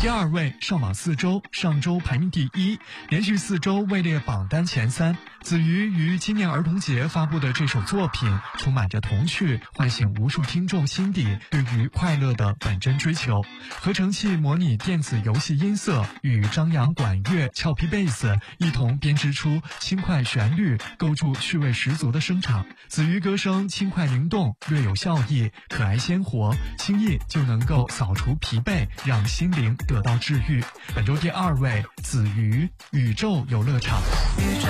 第2位上榜4周，上周排名第1，连续4周位列榜单前3。子瑜于今年儿童节发布的这首作品，充满着童趣，唤醒无数听众心底对于快乐的本真追求。合成器模拟电子游戏音色，与张扬管乐、俏皮贝斯一同编织出轻快旋律，构筑趣味十足的声场。子瑜歌声轻快灵动，略有笑意，可爱鲜活，轻易就能够扫除疲惫，让心灵得到治愈。本周第2位，子瑜，宇宙游乐场。 宇宙